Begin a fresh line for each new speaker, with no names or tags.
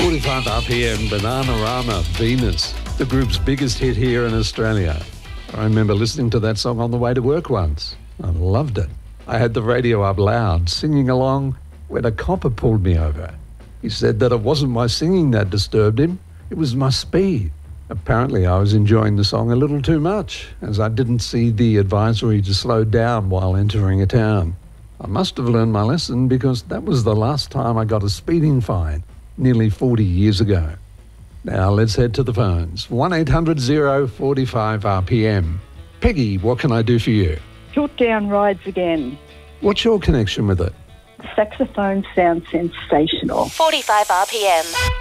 45 RPM, Bananarama, Venus, the group's biggest hit here in Australia. I remember listening to that song on the way to work once. I loved it. I had the radio up loud, singing along when a copper pulled me over. He said that it wasn't my singing that disturbed him, it was my speed. Apparently I was enjoying the song a little too much, as I didn't see the advisory to slow down while entering a town. I must have learned my lesson because that was the last time I got a speeding fine, nearly 40 years ago. Now let's head to the phones. 1-800-045-RPM. Peggy, what can I do for you?
Piltdown Rides Again.
What's your connection with it?
The saxophone sounds sensational.
45 RPM.